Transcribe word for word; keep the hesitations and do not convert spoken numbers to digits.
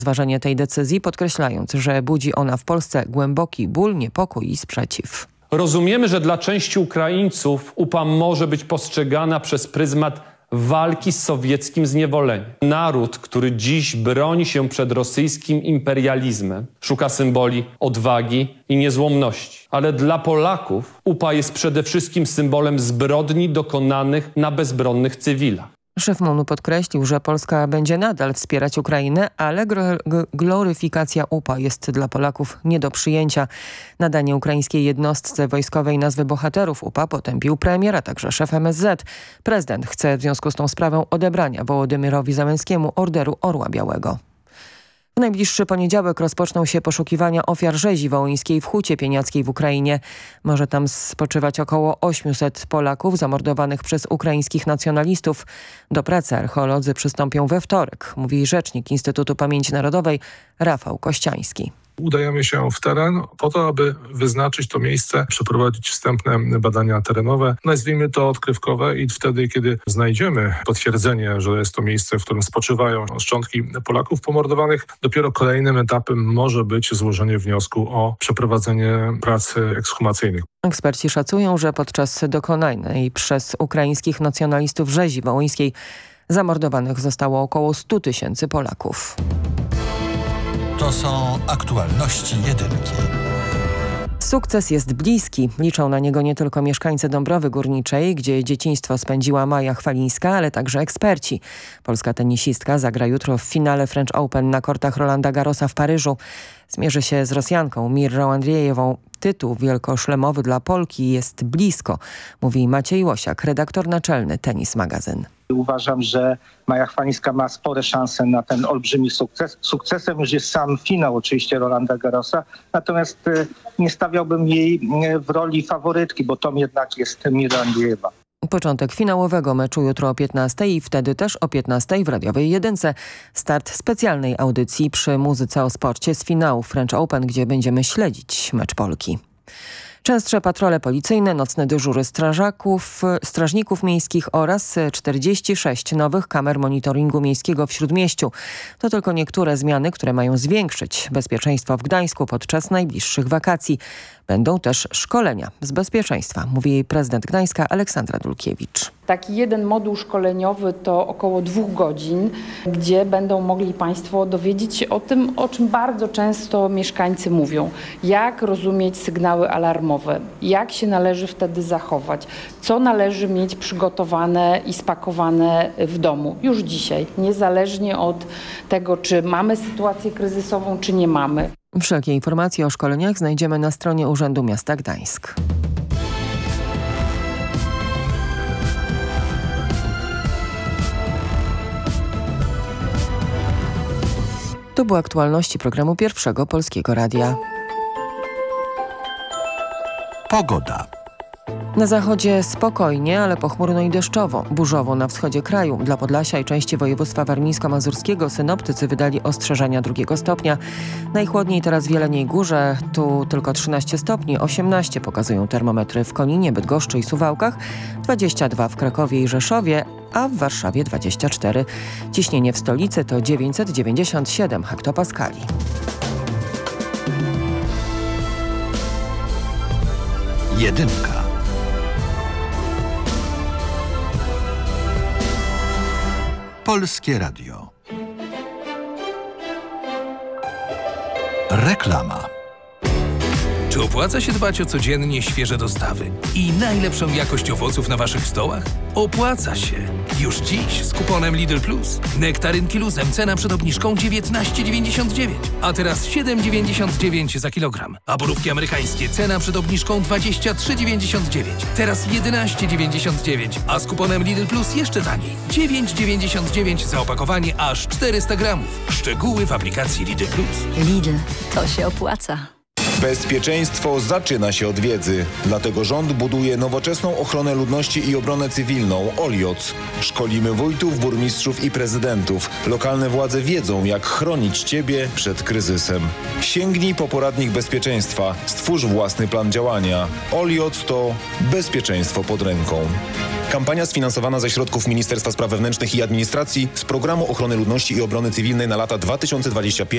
rozważenie tej decyzji, podkreślając, że budzi ona w Polsce głęboki ból, niepokój i sprzeciw. Rozumiemy, że dla części Ukraińców U P A może być postrzegana przez pryzmat walki z sowieckim zniewoleniem. Naród, który dziś broni się przed rosyjskim imperializmem, szuka symboli odwagi i niezłomności. Ale dla Polaków U P A jest przede wszystkim symbolem zbrodni dokonanych na bezbronnych cywilach. Szef M O N-u podkreślił, że Polska będzie nadal wspierać Ukrainę, ale gloryfikacja U P A jest dla Polaków nie do przyjęcia. Nadanie ukraińskiej jednostce wojskowej nazwy bohaterów U P A potępił premier, a także szef M S Z. Prezydent chce w związku z tą sprawą odebrania Wołodymyrowi Zełenskiemu Orderu Orła Białego. W najbliższy poniedziałek rozpoczną się poszukiwania ofiar rzezi wołyńskiej w Hucie Pieniackiej w Ukrainie. Może tam spoczywać około osiemset Polaków zamordowanych przez ukraińskich nacjonalistów. Do pracy archeolodzy przystąpią we wtorek, mówi rzecznik Instytutu Pamięci Narodowej Rafał Kościański. Udajemy się w teren po to, aby wyznaczyć to miejsce, przeprowadzić wstępne badania terenowe, nazwijmy to odkrywkowe, i wtedy, kiedy znajdziemy potwierdzenie, że jest to miejsce, w którym spoczywają szczątki Polaków pomordowanych, dopiero kolejnym etapem może być złożenie wniosku o przeprowadzenie prac ekshumacyjnych. Eksperci szacują, że podczas dokonanej przez ukraińskich nacjonalistów rzezi wołyńskiej zamordowanych zostało około stu tysięcy Polaków. To są aktualności jedynki. Sukces jest bliski. Liczą na niego nie tylko mieszkańcy Dąbrowy Górniczej, gdzie dzieciństwo spędziła Maja Chwalińska, ale także eksperci. Polska tenisistka zagra jutro w finale French Open na kortach Rolanda Garrosa w Paryżu. Zmierzy się z Rosjanką Mirrą Andrzejewą. Tytuł wielkoszlemowy dla Polki jest blisko, mówi Maciej Łosiak, redaktor naczelny Tenis Magazyn. Uważam, że Maja Chwalińska ma spore szanse na ten olbrzymi sukces. Sukcesem już jest sam finał oczywiście Rolanda Garrosa, natomiast nie stawiałbym jej w roli faworytki, bo to jednak jest Mira Andrzejewa. Początek finałowego meczu jutro o piętnastej i wtedy też o piętnastej w Radiowej Jedynce. Start specjalnej audycji przy Muzyce o Sporcie z finału French Open, gdzie będziemy śledzić mecz Polki. Częstsze patrole policyjne, nocne dyżury strażaków, strażników miejskich oraz czterdzieści sześć nowych kamer monitoringu miejskiego w Śródmieściu. To tylko niektóre zmiany, które mają zwiększyć bezpieczeństwo w Gdańsku podczas najbliższych wakacji. Będą też szkolenia z bezpieczeństwa, mówi prezydent Gdańska Aleksandra Dulkiewicz. Taki jeden moduł szkoleniowy to około dwóch godzin, gdzie będą mogli Państwo dowiedzieć się o tym, o czym bardzo często mieszkańcy mówią. Jak rozumieć sygnały alarmowe, jak się należy wtedy zachować, co należy mieć przygotowane i spakowane w domu już dzisiaj, niezależnie od tego, czy mamy sytuację kryzysową, czy nie mamy. Wszelkie informacje o szkoleniach znajdziemy na stronie Urzędu Miasta Gdańsk. To były aktualności programu Pierwszego Polskiego Radia. Pogoda. Na zachodzie spokojnie, ale pochmurno i deszczowo. Burzowo na wschodzie kraju. Dla Podlasia i części województwa warmińsko-mazurskiego synoptycy wydali ostrzeżenia drugiego stopnia. Najchłodniej teraz w Jeleniej Górze. Tu tylko trzynaście stopni, osiemnaście pokazują termometry w Koninie, Bydgoszczy i Suwałkach, dwadzieścia dwa w Krakowie i Rzeszowie, a w Warszawie dwadzieścia cztery. Ciśnienie w stolicy to dziewięćset dziewięćdziesiąt siedem hektopaskali. Jedynka. Polskie Radio. Reklama. Czy opłaca się dbać o codziennie świeże dostawy i najlepszą jakość owoców na waszych stołach? Opłaca się. Już dziś z kuponem Lidl Plus. Nektarynki luzem cena przed obniżką dziewiętnaście dziewięćdziesiąt dziewięć, a teraz siedem dziewięćdziesiąt dziewięć za kilogram. A borówki amerykańskie cena przed obniżką dwadzieścia trzy dziewięćdziesiąt dziewięć, teraz jedenaście dziewięćdziesiąt dziewięć, a z kuponem Lidl Plus jeszcze taniej. dziewięć dziewięćdziesiąt dziewięć za opakowanie aż czterysta gramów. Szczegóły w aplikacji Lidl Plus. Lidl, to się opłaca. Bezpieczeństwo zaczyna się od wiedzy. Dlatego rząd buduje nowoczesną ochronę ludności i obronę cywilną OLIOC. Szkolimy wójtów, burmistrzów i prezydentów. Lokalne władze wiedzą, jak chronić Ciebie przed kryzysem. Sięgnij po poradnik bezpieczeństwa. Stwórz własny plan działania. OLIOC to bezpieczeństwo pod ręką. Kampania sfinansowana ze środków Ministerstwa Spraw Wewnętrznych i Administracji z Programu Ochrony Ludności i Obrony Cywilnej na lata dwa tysiące dwudziesty piąty